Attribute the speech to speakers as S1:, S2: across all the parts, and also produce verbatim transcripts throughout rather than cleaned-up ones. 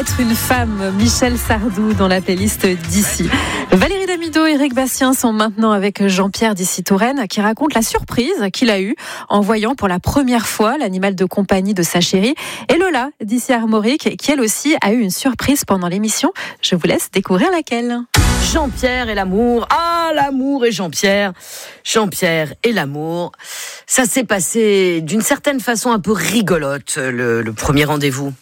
S1: Être une femme, Michel Sardou dans la playlist d'ici. Valérie Damido et Éric Bastien sont maintenant avec Jean-Pierre d'ici Touraine qui raconte la surprise qu'il a eue en voyant pour la première fois l'animal de compagnie de sa chérie, et Lola d'ici Armorique qui elle aussi a eu une surprise pendant l'émission. Je vous laisse découvrir laquelle.
S2: Jean-Pierre et l'amour. Ah, l'amour et Jean-Pierre. Jean-Pierre et l'amour. Ça s'est passé d'une certaine façon un peu rigolote, le, le premier rendez-vous.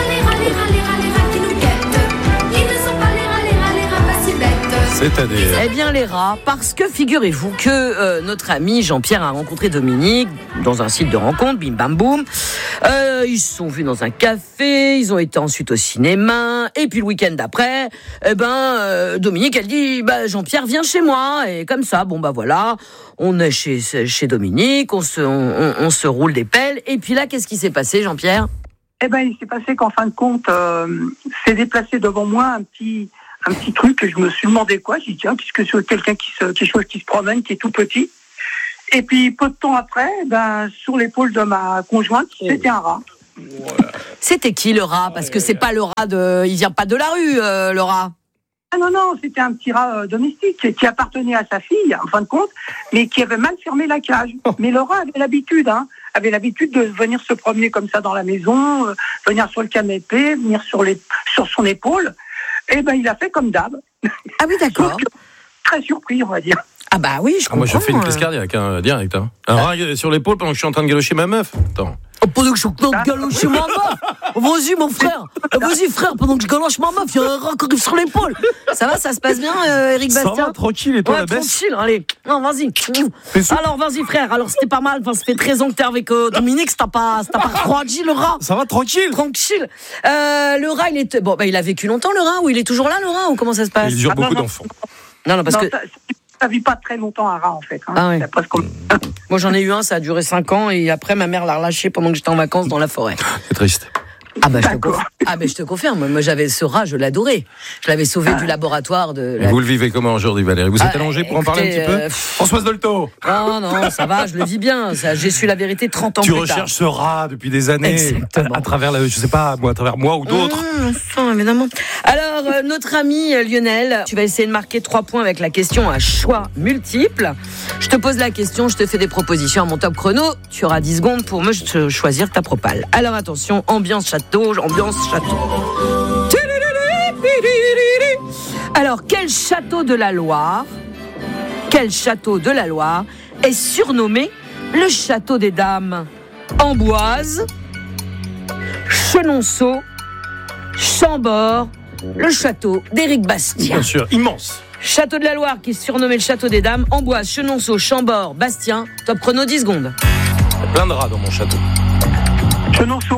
S3: C'est-à-dire
S2: Eh bien les rats, parce que figurez-vous que euh, notre ami Jean-Pierre a rencontré Dominique dans un site de rencontre, bim bam boum. Euh, ils se sont vus dans un café, ils ont été ensuite au cinéma, et puis le week-end d'après, eh ben euh, Dominique elle dit bah Jean-Pierre viens chez moi, et comme ça bon bah voilà, on est chez chez Dominique, on se on, on se roule des pelles, et puis là qu'est-ce qui s'est passé Jean-Pierre?
S4: Eh ben il s'est passé qu'en fin de compte, euh, s'est déplacé devant moi un petit un petit truc que je me suis demandé quoi. J'ai dit tiens, puisque c'est quelqu'un qui se, quelque chose qui se promène, qui est tout petit. Et puis peu de temps après, ben sur l'épaule de ma conjointe, c'était un rat.
S2: Voilà. C'était qui le rat? Parce que c'est pas le rat de, il vient pas de la rue, euh, le rat.
S4: Ah non non, c'était un petit rat euh, domestique qui appartenait à sa fille, en fin de compte, mais qui avait mal fermé la cage. Mais le rat avait l'habitude, hein, avait l'habitude de venir se promener comme ça dans la maison, euh, venir sur le canapé, venir sur les, sur son épaule. Eh ben, il a fait comme d'hab.
S2: Ah oui, d'accord.
S4: Très surpris, on va dire.
S2: Ah bah oui, je
S3: ah, moi,
S2: comprends.
S3: je fais une crise cardiaque, hein, direct. Hein. Un rat sur l'épaule pendant que je suis en train de galocher ma meuf. Attends.
S2: Oh, pendant que je suis en train de galocher ma meuf. Vas-y, mon frère. Vas-y, frère, pendant que je galoche ma meuf, il y a un rat qui arrive sur l'épaule. Ça va, ça se passe bien, euh, Éric Bastien?
S3: Ça va, tranquille, et toi,
S2: ouais,
S3: la baisse?
S2: tranquille, allez. Non, vas-y. Alors, vas-y, frère. Alors, c'était pas mal. Enfin, ça fait treize ans que t'es avec euh, Dominique. Ça t'a pas, ça t'a pas refroidi, le rat?
S3: Ça va, tranquille?
S2: Tranquille. Euh, le rat, il est, bon, bah, il a vécu longtemps, le rat, ou il est toujours là, le rat, ou comment ça se passe?
S3: Il dure
S4: ah,
S3: beaucoup
S4: non,
S3: d'enfants.
S2: Non, non, parce
S4: non,
S2: que.
S4: Ça, ça vit pas très longtemps un rat, en fait. Hein.
S2: Ah ouais.
S4: Presque...
S2: Moi, j'en ai eu un, ça a duré cinq ans, et après, ma mère l'a relâché pendant que j'étais en vacances dans la forêt.
S3: C'est triste.
S2: Ah bah, je te confirme. Ah bah je te confirme, moi j'avais ce rat, je l'adorais. Je l'avais sauvé ah. du laboratoire de...
S3: La... Vous le vivez comment aujourd'hui, Valérie? Vous êtes ah, allongée pour écoutez, en parler un petit peu euh... Françoise Dolto.
S2: Non, non, ça va, je le vis bien. Ça, j'ai su la vérité trente ans
S3: tu
S2: plus tard.
S3: Tu recherches ce rat depuis des années.
S2: Exactement.
S3: À, à travers, la, je sais pas, moi, à travers moi ou d'autres.
S2: Mmh, évidemment. Alors, euh, notre ami Lionel, tu vas essayer de marquer trois points avec la question à choix multiples. Je te pose la question, je te fais des propositions à mon top chrono. Tu auras dix secondes pour me choisir ta propale. Alors attention, ambiance château, ambiance château. Alors, quel château de la Loire, quel château de la Loire est surnommé le château des dames? Amboise, Chenonceau, Chambord, le château d'Éric Bastien.
S3: Bien sûr, immense.
S2: Château de la Loire qui est surnommé le château des dames, Amboise, Chenonceau, Chambord, Bastien. Top chrono, dix secondes.
S3: Il y a plein de rats dans mon château.
S4: Chenonceau.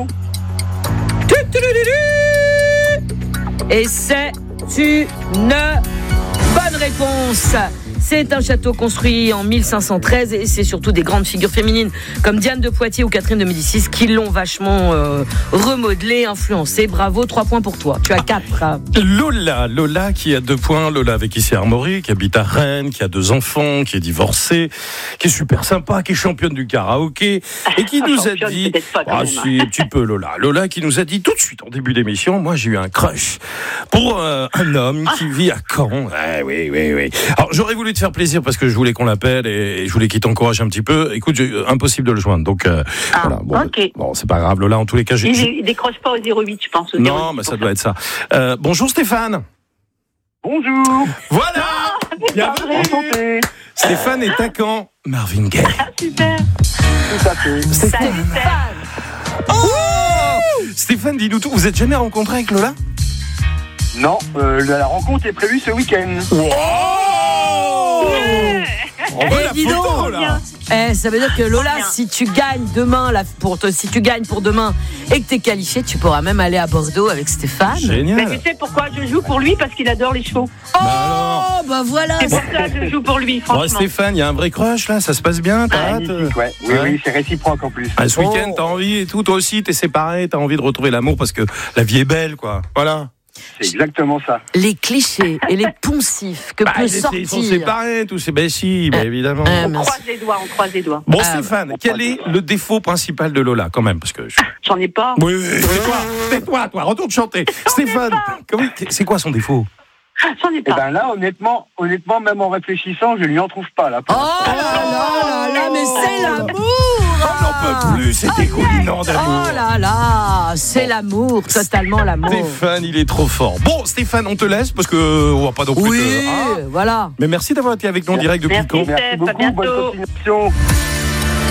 S2: Et c'est une bonne réponse. C'est un château construit en mille cinq cent treize et c'est surtout des grandes figures féminines comme Diane de Poitiers ou Catherine de Médicis qui l'ont vachement euh, remodelé, influencé. Bravo, trois points pour toi. Tu as quatre. Hein.
S3: Lola, Lola qui a deux points. Lola avec ici Armorique, qui habite à Rennes, qui a deux enfants, qui est divorcée, qui est super sympa, qui est championne du karaoké et qui nous a dit, ah si, un petit peu Lola, Lola qui nous a dit tout de suite en début d'émission, moi j'ai eu un crush pour euh, un homme qui vit à Caen. Ouais, oui, oui, oui. Alors j'aurais voulu te faire plaisir parce que je voulais qu'on l'appelle et je voulais qu'il t'encourage un petit peu. Écoute, j'ai, impossible de le joindre. Donc euh,
S5: ah,
S3: voilà. Bon,
S5: okay.
S3: bon, c'est pas grave. Lola, en tous les cas, j'ai...
S5: il, il décroche pas au zéro huit, je pense. Au
S3: non, mais ça, ça doit être ça. Euh, bonjour Stéphane.
S4: Bonjour.
S3: Voilà.
S5: Ah,
S3: bienvenue. Stéphane est à Caen. Marvin Gaye.
S5: Ah, super.
S4: Tout à fait.
S2: Stéphane.
S3: Oh Stéphane, dis-nous tout. Vous êtes jamais rencontré avec Lola?
S4: Non, euh, la rencontre est prévue ce week-end.
S3: Wow. On veut
S2: eh,
S3: la
S2: dis
S3: photo,
S2: donc,
S3: là.
S2: Eh, ça veut dire que Lola, si tu gagnes demain, là, pour te, si tu gagnes pour demain et que t'es qualifié, tu pourras même aller à Bordeaux avec Stéphane.
S3: Génial.
S5: Mais tu sais pourquoi je joue pour lui? Parce qu'il adore les chevaux.
S2: Oh, bah, bah voilà.
S5: C'est pour ça que je joue pour lui, franchement.
S3: Bon, Stéphane, il y a un vrai crush là, ça se passe bien, t'as hâte?
S4: Ouais. Ouais. Oui, ouais. oui, c'est réciproque en plus.
S3: Ah, ce week-end, t'as envie et tout, toi aussi, t'es séparé, t'as envie de retrouver l'amour parce que la vie est belle, quoi. Voilà.
S6: C'est exactement ça.
S2: Les clichés et les poncifs que
S3: bah,
S2: peut
S3: ils,
S2: sortir.
S3: Ils sont séparés, tous ces. Ben si, ben, évidemment.
S2: Euh,
S5: On croise les doigts, on croise les doigts.
S3: Bon,
S2: Ah,
S3: Stéphane, quel est le défaut principal de Lola, quand même, parce que. Je...
S5: J'en ai pas.
S3: Oui, oui, c'est toi, c'est toi, toi, retourne chanter. Stéphane, comment- c'est quoi son défaut?
S5: J'en ai
S6: Et
S5: pas.
S6: ben là, honnêtement, honnêtement, même en réfléchissant, je lui en trouve pas là.
S2: Oh là là là, mais c'est l'amour.
S3: On n'en peut plus, c'est dégoulinant d'amour.
S2: Oh là là, c'est l'amour, totalement l'amour.
S3: Stéphane, il est trop fort. Bon, Stéphane, on te laisse parce que on va pas non plus.
S2: Oui,
S3: te- hein.
S2: voilà.
S3: Mais merci d'avoir été avec nous en direct depuis
S5: Merci.
S3: Caen.
S6: Merci
S5: Steph, à
S6: beaucoup, bonne
S5: bientôt.
S6: continuation.